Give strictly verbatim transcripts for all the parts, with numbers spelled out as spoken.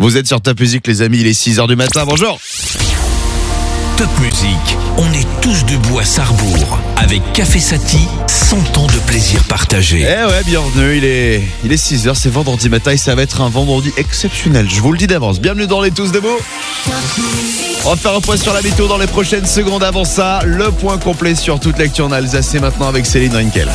Vous êtes sur Top Music les amis, il est six heures du matin, bonjour. Top Music, on est tous debout à Sarrebourg avec Café Sati, cent ans de plaisir partagé. Eh ouais, bienvenue, il est, il est six heures, c'est vendredi matin et ça va être un vendredi exceptionnel, je vous le dis d'avance. Bienvenue dans les Tous Debout. On va faire un point sur la météo dans les prochaines secondes. Avant ça, le point complet sur toute l'actu en Alsace, c'est maintenant avec Céline Rinkel.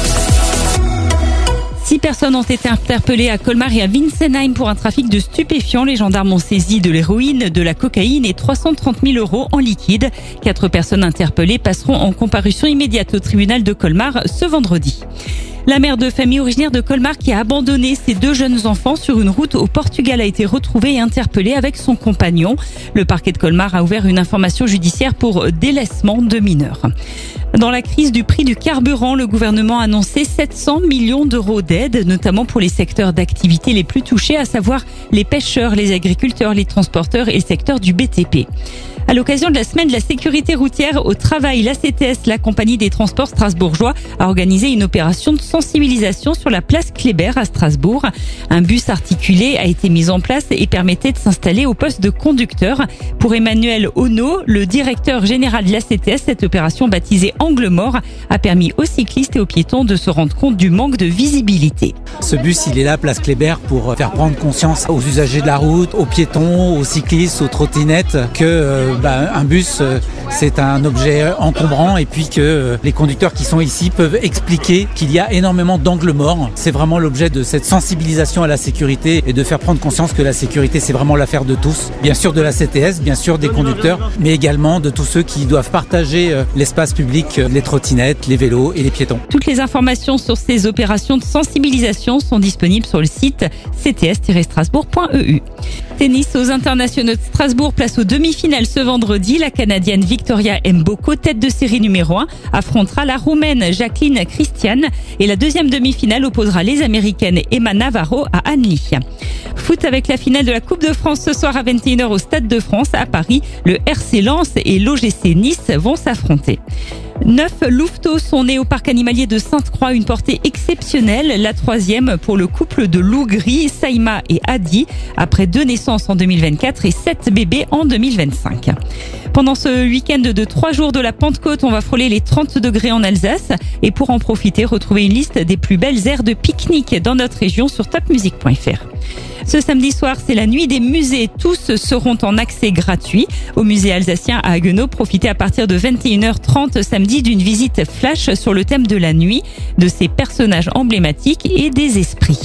Six personnes ont été interpellées à Colmar et à Winsenheim pour un trafic de stupéfiants. Les gendarmes ont saisi de l'héroïne, de la cocaïne et trois cent trente mille euros en liquide. Quatre personnes interpellées passeront en comparution immédiate au tribunal de Colmar ce vendredi. La mère de famille originaire de Colmar qui a abandonné ses deux jeunes enfants sur une route au Portugal a été retrouvée et interpellée avec son compagnon. Le parquet de Colmar a ouvert une information judiciaire pour délaissement de mineurs. Dans la crise du prix du carburant, le gouvernement a annoncé sept cents millions d'euros d'aide, notamment pour les secteurs d'activité les plus touchés, à savoir les pêcheurs, les agriculteurs, les transporteurs et le secteur du B T P. À l'occasion de la semaine de la sécurité routière au travail, l'A C T S, la compagnie des transports strasbourgeois, a organisé une opération de sensibilisation sur la place Kléber à Strasbourg. Un bus articulé a été mis en place et permettait de s'installer au poste de conducteur. Pour Emmanuel Ono, le directeur général de l'A C T S, cette opération baptisée Angle Mort a permis aux cyclistes et aux piétons de se rendre compte du manque de visibilité. Ce bus, il est là, place Kléber, pour faire prendre conscience aux usagers de la route, aux piétons, aux cyclistes, aux trottinettes, que euh, bah, un bus, euh, c'est un objet encombrant et puis que euh, les conducteurs qui sont ici peuvent expliquer qu'il y a énormément d'angles morts. C'est vraiment l'objet de cette sensibilisation à la sécurité et de faire prendre conscience que la sécurité, c'est vraiment l'affaire de tous. Bien sûr de la C T S, bien sûr des conducteurs, mais également de tous ceux qui doivent partager euh, l'espace public, euh, les trottinettes, les vélos et les piétons. Toutes les informations sur ces opérations de sensibilisation sont disponibles sur le site c t s tiret strasbourg point e u. Tennis aux internationaux de Strasbourg, place aux demi-finales ce vendredi. La Canadienne Victoria Mboko, tête de série numéro un, affrontera la Roumaine Jacqueline Christian et la deuxième demi-finale opposera les Américaines Emma Navarro à Annecy. Foot avec la finale de la Coupe de France ce soir à vingt et une heures au Stade de France à Paris. Le R C Lens et l'O G C Nice vont s'affronter. Neuf louveteaux sont nés au parc animalier de Sainte-Croix, une portée exceptionnelle, la troisième pour le couple de loups gris, Saïma et Adi, après deux naissances en deux mille vingt-quatre et sept bébés en deux mille vingt-cinq. Pendant ce week-end de trois jours de la Pentecôte, on va frôler les trente degrés en Alsace et pour en profiter, retrouvez une liste des plus belles aires de pique-nique dans notre région sur top music point f r. Ce samedi soir, c'est la nuit des musées. Tous seront en accès gratuit. Au musée alsacien à Haguenau, profitez à partir de vingt et une heures trente samedi d'une visite flash sur le thème de la nuit, de ses personnages emblématiques et des esprits.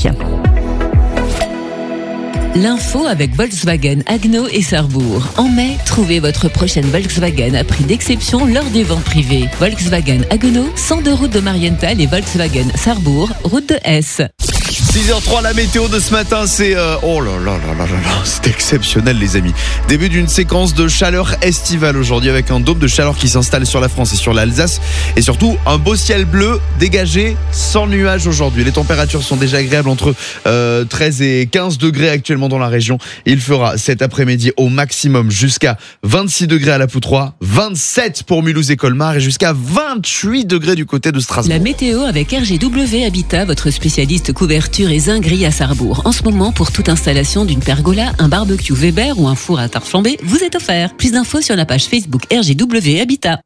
L'info avec Volkswagen Haguenau et Sarrebourg. En mai, trouvez votre prochaine Volkswagen à prix d'exception lors des ventes privées. Volkswagen Haguenau, cent deux route de Marienthal et Volkswagen Sarrebourg, route de Hesse. six heures trois, la météo de ce matin, c'est... Euh, oh là là là là là là, c'est exceptionnel les amis. Début d'une séquence de chaleur estivale aujourd'hui avec un dôme de chaleur qui s'installe sur la France et sur l'Alsace. Et surtout, un beau ciel bleu dégagé sans nuages aujourd'hui. Les températures sont déjà agréables entre euh, treize et quinze degrés actuellement dans la région. Il fera cet après-midi au maximum jusqu'à vingt-six degrés à la Poutroie, vingt-sept pour Mulhouse et Colmar et jusqu'à vingt-huit degrés du côté de Strasbourg. La météo avec R G W Habitat, votre spécialiste couverture et zinguerie à Sarrebourg. En ce moment, pour toute installation d'une pergola, un barbecue Weber ou un four à tarte flambée, vous est offert. Plus d'infos sur la page Facebook R G W Habitat.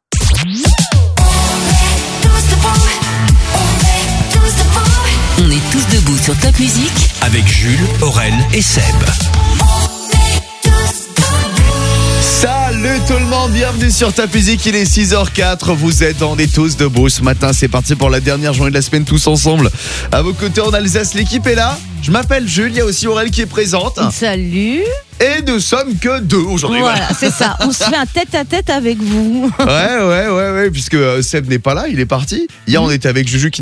On est tous debout sur Top Music avec Jules, Aurel et Seb. Salut tout le monde, bienvenue sur Top Music, il est six heures quatre, vous êtes dans des Tous Debout ce matin, c'est parti pour la dernière journée de la semaine tous ensemble. À vos côtés en Alsace, l'équipe est là, je m'appelle Jules, il y a aussi Aurel qui est présente. Salut. Et nous sommes que deux aujourd'hui. Voilà, c'est ça, on se fait un tête-à-tête avec vous. Ouais, ouais, ouais, ouais, puisque Seb n'est pas là, il est parti. Hier on était avec Juju qui